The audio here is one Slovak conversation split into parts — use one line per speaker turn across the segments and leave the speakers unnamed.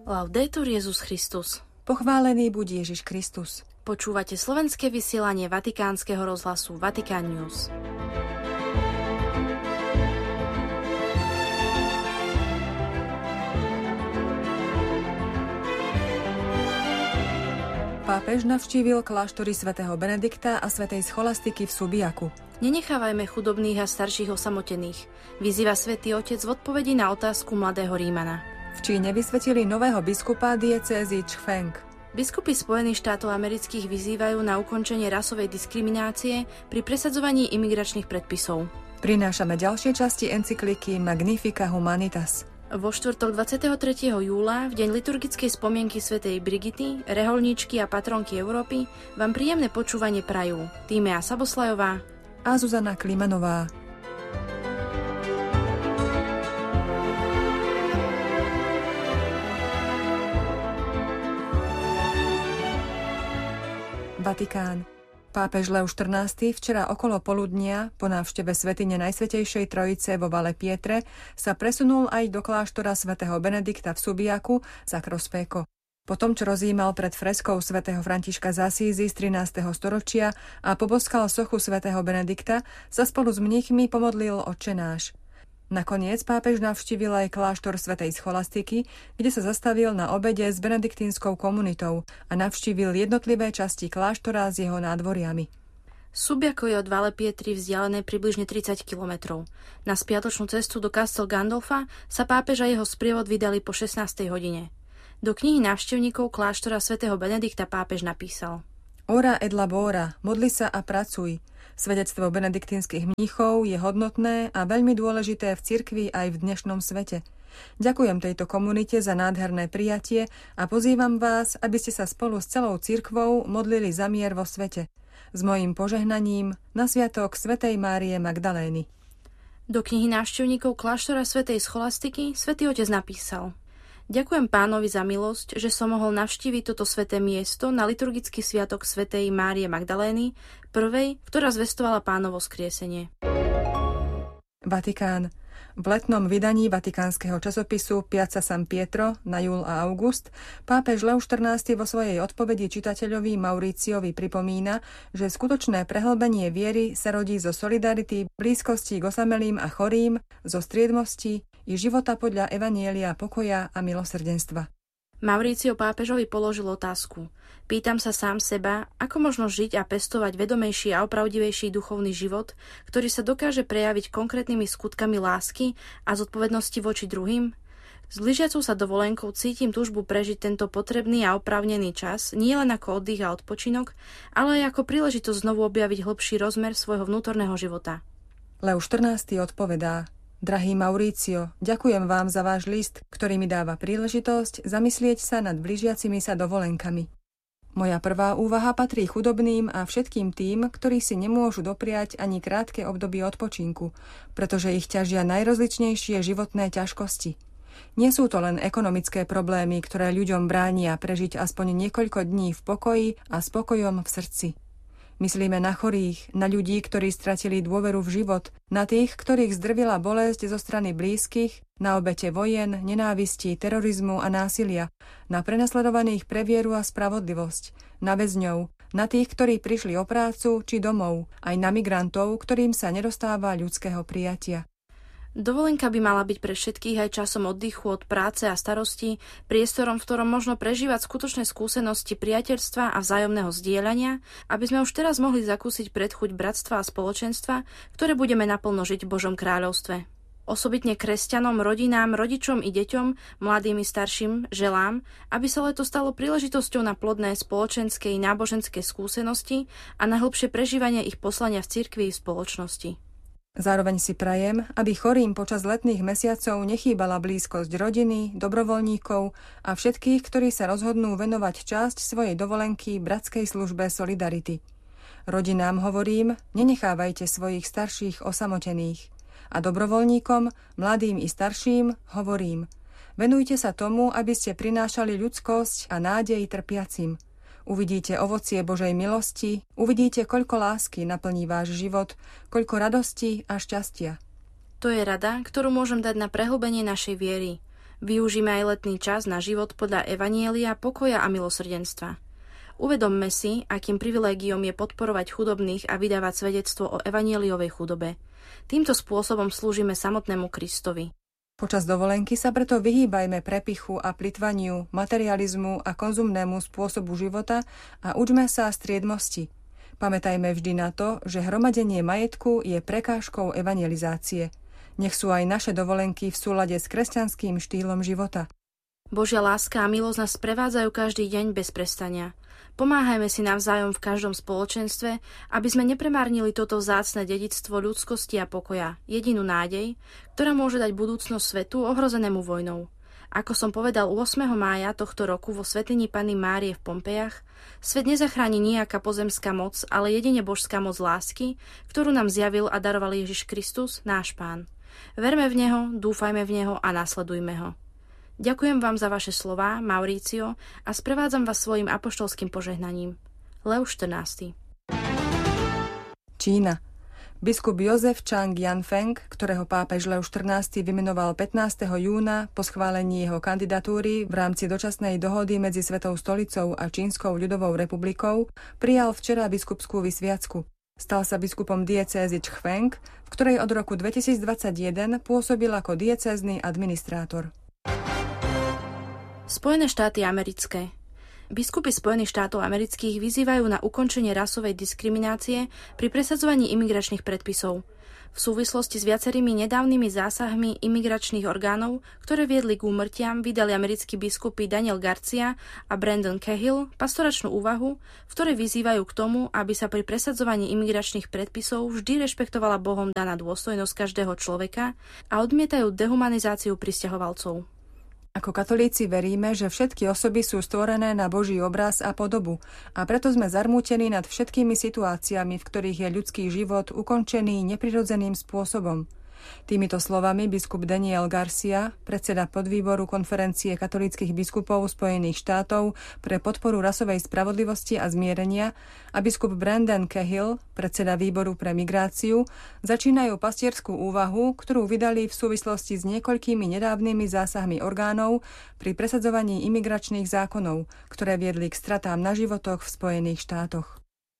Laudetur Jesus Christus.
Pochválený buď Ježiš Kristus.
Počúvate slovenské vysielanie Vatikánskeho rozhlasu Vatican News.
Pápež navštívil kláštory svätého Benedikta a svätej Scholastiky v Subiaku.
Nenechávajme chudobných a starších osamotených, vyzýva Svätý Otec v odpovedi na otázku mladého Rímana.
V Číne vysvetili nového biskupa diecézy Chfeng.
Biskupy Spojených štátov amerických vyzývajú na ukončenie rasovej diskriminácie pri presadzovaní imigračných predpisov.
Prinášame ďalšie časti encykliky Magnifica Humanitas.
Vo štvrtok 23. júla, v deň liturgickej spomienky svätej Brigity, reholníčky a patronky Európy, vám príjemné počúvanie prajú Tímea Saboslajová
a Zuzana Klimanová. Vatikán. Pápež Leo XIV včera okolo poludnia po návšteve svätyne Najsvätejšej Trojice vo Vale Pietre sa presunul aj do kláštora svätého Benedikta v Subiaku Sacro Speco. Po tom, čo rozjímal pred freskou svätého Františka z Asízy z 13. storočia a poboskal sochu svätého Benedikta, sa spolu s mníchmi pomodlil Otčenáš. Nakoniec pápež navštívil aj kláštor svätej Scholastiky, kde sa zastavil na obede s benediktínskou komunitou a navštívil jednotlivé časti kláštora s jeho nádvoriami.
Subiaco je od Vale Pietry vzdialené približne 30 kilometrov. Na spiatočnú cestu do Castel Gandolfa sa pápež a jeho sprievod vydali po 16. hodine. Do knihy návštevníkov kláštora svätého Benedikta pápež napísal:
Ora et labora, modli sa a pracuj. Svedectvo benediktínskych mníchov je hodnotné a veľmi dôležité v cirkvi aj v dnešnom svete. Ďakujem tejto komunite za nádherné prijatie a pozývam vás, aby ste sa spolu s celou cirkvou modlili za mier vo svete. S mojím požehnaním na sviatok svätej Márie Magdalény.
Do knihy návštevníkov kláštora svätej Scholastiky Svätý Otec napísal: Ďakujem Pánovi za milosť, že som mohol navštíviť toto sväté miesto na liturgický sviatok svätej Márie Magdalény, prvej, ktorá zvestovala Pánovo skriesenie.
Vatikán. V letnom vydaní vatikánskeho časopisu Piazza San Pietro na júl a august pápež Leo XIV vo svojej odpovedi čitateľovi Mauriciovi pripomína, že skutočné prehlbenie viery sa rodí zo solidarity, blízkosti k osamelým a chorým, zo striedmosti i života podľa evanjelia pokoja a milosrdenstva.
Mauricio pápežovi položil otázku: Pýtam sa sám seba, ako možno žiť a pestovať vedomejší a opravdivejší duchovný život, ktorý sa dokáže prejaviť konkrétnymi skutkami lásky a zodpovednosti voči druhým? S blížiacou sa dovolenkou cítim túžbu prežiť tento potrebný a oprávnený čas nielen ako oddych a odpočinok, ale aj ako príležitosť znovu objaviť hlbší rozmer svojho vnútorného života.
Leo XIV odpovedá: Drahý Mauricio, ďakujem vám za váš list, ktorý mi dáva príležitosť zamyslieť sa nad blížiacimi sa dovolenkami. Moja prvá úvaha patrí chudobným a všetkým tým, ktorí si nemôžu dopriať ani krátke obdobie odpočinku, pretože ich ťažia najrozličnejšie životné ťažkosti. Nie sú to len ekonomické problémy, ktoré ľuďom bránia prežiť aspoň niekoľko dní v pokoji a spokojom v srdci. Myslíme na chorých, na ľudí, ktorí stratili dôveru v život, na tých, ktorých zdrvila bolesť zo strany blízkych, na obete vojen, nenávisti, terorizmu a násilia, na prenasledovaných pre vieru a spravodlivosť, na väzňov, na tých, ktorí prišli o prácu či domov, aj na migrantov, ktorým sa nedostáva ľudského prijatia.
Dovolenka by mala byť pre všetkých aj časom oddychu od práce a starosti, priestorom, v ktorom možno prežívať skutočné skúsenosti priateľstva a vzájomného zdieľania, aby sme už teraz mohli zakúsiť predchuť bratstva a spoločenstva, ktoré budeme naplno žiť v Božom kráľovstve. Osobitne kresťanom, rodinám, rodičom i deťom, mladým i starším želám, aby sa leto stalo príležitosťou na plodné spoločenské i náboženské skúsenosti a na hlbšie prežívanie ich poslania v cirkvi i v spoločnosti.
Zároveň si prajem, aby chorým počas letných mesiacov nechýbala blízkosť rodiny, dobrovoľníkov a všetkých, ktorí sa rozhodnú venovať časť svojej dovolenky bratskej službe Solidarity. Rodinám hovorím, nenechávajte svojich starších osamotených. A dobrovoľníkom, mladým i starším, hovorím, venujte sa tomu, aby ste prinášali ľudskosť a nádej trpiacim. Uvidíte ovocie Božej milosti, uvidíte, koľko lásky naplní váš život, koľko radosti a šťastia.
To je rada, ktorú môžem dať na prehlbenie našej viery. Využíme aj letný čas na život podľa evanjelia, pokoja a milosrdenstva. Uvedomme si, akým privilégiom je podporovať chudobných a vydávať svedectvo o evanjeliovej chudobe. Týmto spôsobom slúžime samotnému Kristovi.
Počas dovolenky sa preto vyhýbajme prepichu a plytvaniu, materializmu a konzumnému spôsobu života a učme sa striedmosti. Pamätajme vždy na to, že hromadenie majetku je prekážkou evangelizácie. Nech sú aj naše dovolenky v súlade s kresťanským štýlom života.
Božia láska a milosť nás prevádzajú každý deň bez prestania. Pomáhajme si navzájom v každom spoločenstve, aby sme nepremárnili toto vzácne dedičstvo ľudskosti a pokoja, jedinú nádej, ktorá môže dať budúcnosť svetu ohrozenému vojnou. Ako som povedal 8. mája tohto roku vo svätyni Panny Márie v Pompejach, svet nezachráni nejaká pozemská moc, ale jedine božská moc lásky, ktorú nám zjavil a daroval Ježiš Kristus, náš Pán. Verme v Neho, dúfajme v Neho a nasledujme Ho. Ďakujem vám za vaše slová, Mauricio, a sprevádzam vás svojim apoštolským požehnaním. Leo 14.
Čína. Biskup Jozef Chang Yanfeng, ktorého pápež Leo 14. vymenoval 15. júna po schválení jeho kandidatúry v rámci dočasnej dohody medzi Svetou stolicou a Čínskou ľudovou republikou, prijal včera biskupskú vysviacku. Stal sa biskupom diecézy Chfeng, v ktorej od roku 2021 pôsobil ako diecézny administrátor.
Spojené štáty americké. Biskupy Spojených štátov amerických vyzývajú na ukončenie rasovej diskriminácie pri presadzovaní imigračných predpisov. V súvislosti s viacerými nedávnymi zásahmi imigračných orgánov, ktoré viedli k úmrtiam, vydali americkí biskupy Daniel Garcia a Brandon Cahill pastoračnú úvahu, v ktorej vyzývajú k tomu, aby sa pri presadzovaní imigračných predpisov vždy rešpektovala Bohom daná dôstojnosť každého človeka a odmietajú dehumanizáciu prisťahovalcov.
Ako katolíci veríme, že všetky osoby sú stvorené na Boží obraz a podobu a preto sme zarmútení nad všetkými situáciami, v ktorých je ľudský život ukončený neprirodzeným spôsobom. Týmito slovami biskup Daniel Garcia, predseda podvýboru konferencie katolíckych biskupov Spojených štátov pre podporu rasovej spravodlivosti a zmierenia, a biskup Brandon Cahill, predseda výboru pre migráciu, začínajú pastierskú úvahu, ktorú vydali v súvislosti s niekoľkými nedávnymi zásahmi orgánov pri presadzovaní imigračných zákonov, ktoré viedli k stratám na životoch v Spojených štátoch.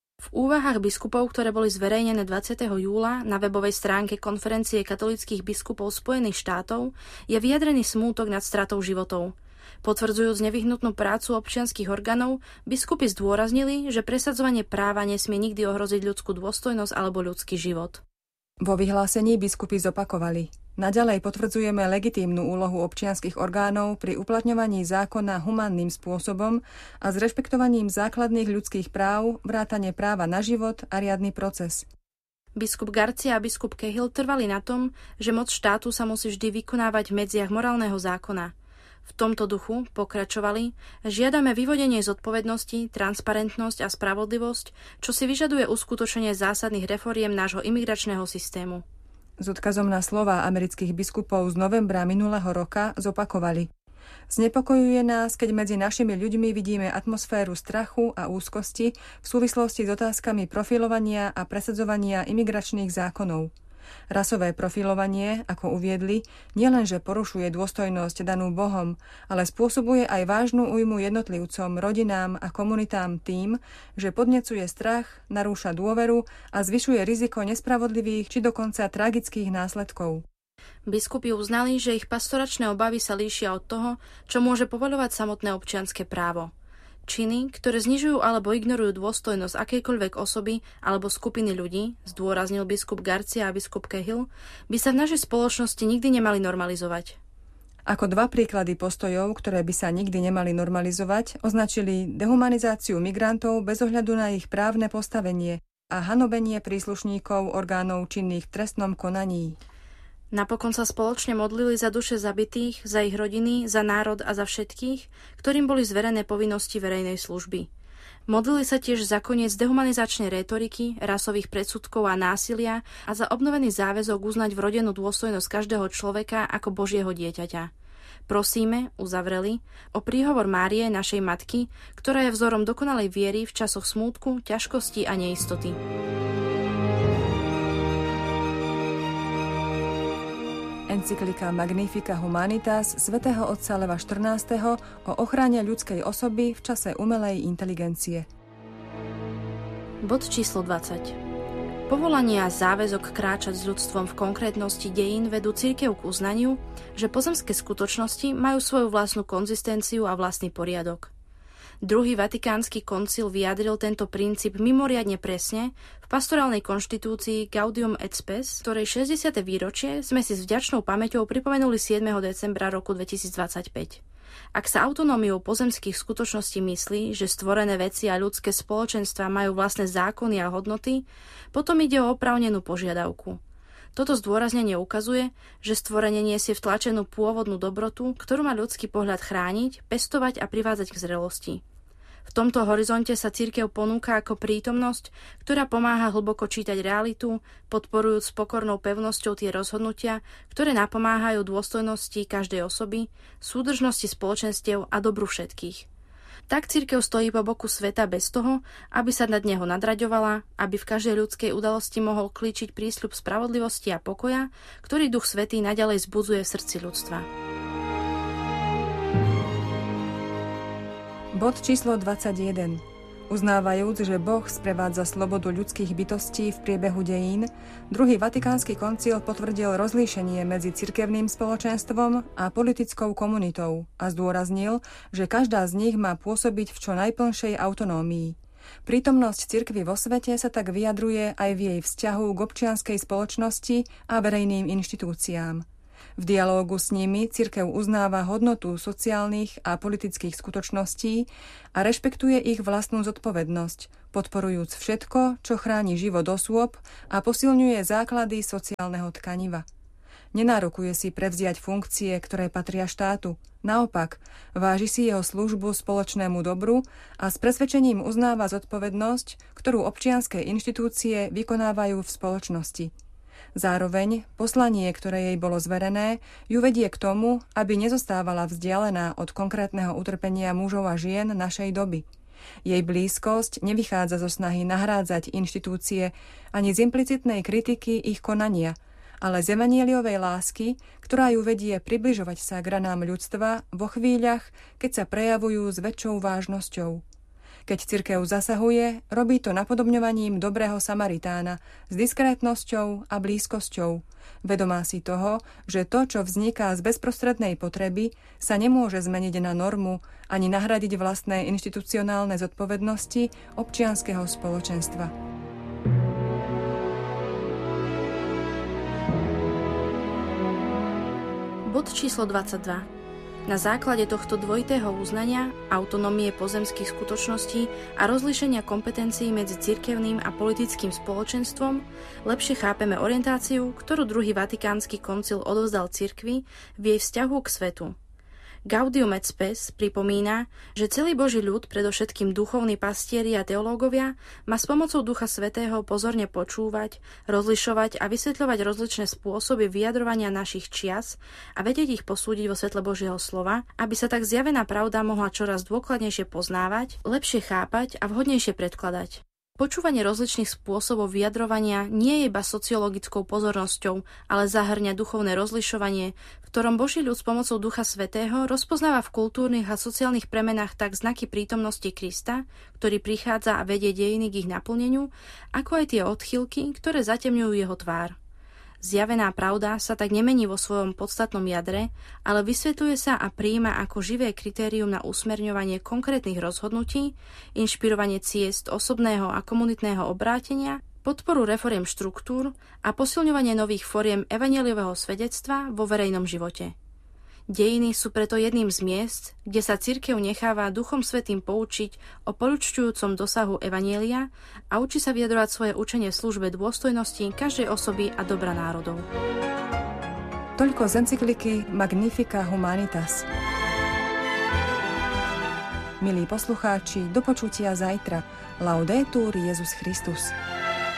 V úvahách biskupov, ktoré boli zverejnené 20. júla na webovej stránke konferencie katolíckych biskupov Spojených štátov, je vyjadrený smútok nad stratou životov. Potvrdzujúc nevyhnutnú prácu občianskych orgánov, biskupy zdôraznili, že presadzovanie práva nesmie nikdy ohroziť ľudskú dôstojnosť alebo ľudský život.
Vo vyhlásení biskupy zopakovali: naďalej potvrdzujeme legitímnu úlohu občianskych orgánov pri uplatňovaní zákona humánnym spôsobom a s rešpektovaním základných ľudských práv, vrátane práva na život a riadny proces.
Biskup Garcia a biskup Cahill trvali na tom, že moc štátu sa musí vždy vykonávať v medziach morálneho zákona. V tomto duchu pokračovali: žiadame vyvodenie zodpovednosti, transparentnosť a spravodlivosť, čo si vyžaduje uskutočnenie zásadných reforiem nášho imigračného systému.
S odkazom na slová amerických biskupov z novembra minulého roka zopakovali: znepokojuje nás, keď medzi našimi ľuďmi vidíme atmosféru strachu a úzkosti v súvislosti s otázkami profilovania a presadzovania imigračných zákonov. Rasové profilovanie, ako uviedli, nielenže porušuje dôstojnosť danú Bohom, ale spôsobuje aj vážnu újmu jednotlivcom, rodinám a komunitám tým, že podnecuje strach, narúša dôveru a zvyšuje riziko nespravodlivých či dokonca tragických následkov.
Biskupy uznali, že ich pastoračné obavy sa líšia od toho, čo môže povoľovať samotné občianske právo. Činy, ktoré znižujú alebo ignorujú dôstojnosť akejkoľvek osoby alebo skupiny ľudí, zdôraznil biskup Garcia a biskup Cahill, by sa v našej spoločnosti nikdy nemali normalizovať.
Ako dva príklady postojov, ktoré by sa nikdy nemali normalizovať, označili dehumanizáciu migrantov bez ohľadu na ich právne postavenie a hanobenie príslušníkov orgánov činných v trestnom konaní.
Napokon sa spoločne modlili za duše zabitých, za ich rodiny, za národ a za všetkých, ktorým boli zverené povinnosti verejnej služby. Modlili sa tiež za koniec dehumanizačnej rétoriky, rasových predsudkov a násilia a za obnovený záväzok uznať vrodenú dôstojnosť každého človeka ako Božieho dieťaťa. Prosíme, uzavreli, o príhovor Márie, našej matky, ktorá je vzorom dokonalej viery v časoch smútku, ťažkosti a neistoty.
Encyklika Magnifica Humanitas svätého otca Leva XIV. O ochrane ľudskej osoby v čase umelej inteligencie.
Bod číslo 20. Povolanie a záväzok kráčať s ľudstvom v konkrétnosti dejín vedú cirkev k uznaniu, že pozemské skutočnosti majú svoju vlastnú konzistenciu a vlastný poriadok. Druhý vatikánsky koncil vyjadril tento princíp mimoriadne presne v pastorálnej konštitúcii Gaudium et Spes, ktorej 60. výročie sme si s vďačnou pamäťou pripomenuli 7. decembra roku 2025. Ak sa autonómiou pozemských skutočností myslí, že stvorené veci a ľudské spoločenstva majú vlastné zákony a hodnoty, potom ide o oprávnenú požiadavku. Toto zdôraznenie ukazuje, že stvorenie nesie vtlačenú pôvodnú dobrotu, ktorú má ľudský pohľad chrániť, pestovať a privádzať k zrelosti. V tomto horizonte sa cirkev ponúka ako prítomnosť, ktorá pomáha hlboko čítať realitu, podporujúc s pokornou pevnosťou tie rozhodnutia, ktoré napomáhajú dôstojnosti každej osoby, súdržnosti spoločenstiev a dobru všetkých. Tak cirkev stojí po boku sveta bez toho, aby sa nad neho nadraďovala, aby v každej ľudskej udalosti mohol klíčiť prísľub spravodlivosti a pokoja, ktorý Duch Svätý naďalej zbudzuje v srdci ľudstva.
Bod číslo 21. Uznávajúc, že Boh sprevádza slobodu ľudských bytostí v priebehu dejín, druhý vatikánsky koncil potvrdil rozlíšenie medzi cirkevným spoločenstvom a politickou komunitou a zdôraznil, že každá z nich má pôsobiť v čo najplnšej autonómii. Prítomnosť cirkvi vo svete sa tak vyjadruje aj v jej vzťahu k občianskej spoločnosti a verejným inštitúciám. V dialógu s nimi cirkev uznáva hodnotu sociálnych a politických skutočností a rešpektuje ich vlastnú zodpovednosť, podporujúc všetko, čo chráni život osôb a posilňuje základy sociálneho tkaniva. Nenárokuje si prevziať funkcie, ktoré patria štátu. Naopak, váži si jeho službu spoločnému dobru a s presvedčením uznáva zodpovednosť, ktorú občianske inštitúcie vykonávajú v spoločnosti. Zároveň poslanie, ktoré jej bolo zverené, ju vedie k tomu, aby nezostávala vzdialená od konkrétneho utrpenia mužov a žien našej doby. Jej blízkosť nevychádza zo snahy nahrádzať inštitúcie ani z implicitnej kritiky ich konania, ale z evanjeliovej lásky, ktorá ju vedie približovať sa k ranám ľudstva vo chvíľach, keď sa prejavujú s väčšou vážnosťou. Keď cirkev zasahuje, robí to napodobňovaním dobrého Samaritána s diskrétnosťou a blízkosťou. Vedomá si toho, že to, čo vzniká z bezprostrednej potreby, sa nemôže zmeniť na normu ani nahradiť vlastné inštitucionálne zodpovednosti občianskeho spoločenstva.
Bod číslo 22. Na základe tohto dvojitého uznania, autonómie pozemských skutočností a rozlíšenia kompetencií medzi cirkevným a politickým spoločenstvom lepšie chápeme orientáciu, ktorú druhý vatikánsky koncil odovzdal cirkvi v jej vzťahu k svetu. Gaudium et Spes pripomína, že celý Boží ľud, predovšetkým duchovní pastieri a teológovia, má s pomocou Ducha Svätého pozorne počúvať, rozlišovať a vysvetľovať rozličné spôsoby vyjadrovania našich čias a vedieť ich posúdiť vo svetle Božieho slova, aby sa tak zjavená pravda mohla čoraz dôkladnejšie poznávať, lepšie chápať a vhodnejšie predkladať. Počúvanie rozličných spôsobov vyjadrovania nie je iba sociologickou pozornosťou, ale zahŕňa duchovné rozlišovanie, v ktorom Boží ľud s pomocou Ducha Svätého rozpoznáva v kultúrnych a sociálnych premenách tak znaky prítomnosti Krista, ktorý prichádza a vedie dejiny k ich naplneniu, ako aj tie odchýlky, ktoré zatemňujú jeho tvár. Zjavená pravda sa tak nemení vo svojom podstatnom jadre, ale vysvetľuje sa a prijíma ako živé kritérium na usmerňovanie konkrétnych rozhodnutí, inšpirovanie ciest osobného a komunitného obrátenia, podporu reforiem štruktúr a posilňovanie nových foriem evanjeliového svedectva vo verejnom živote. Dejiny sú preto jedným z miest, kde sa cirkev necháva Duchom Svätým poučiť o poľučťujúcom dosahu evanjelia a učí sa vyjadrovať svoje učenie v službe dôstojnosti každej osoby a dobra národov.
Toľko z encykliky Magnifica Humanitas. Milí poslucháči, do počutia zajtra. Laudetur Jesus Christus.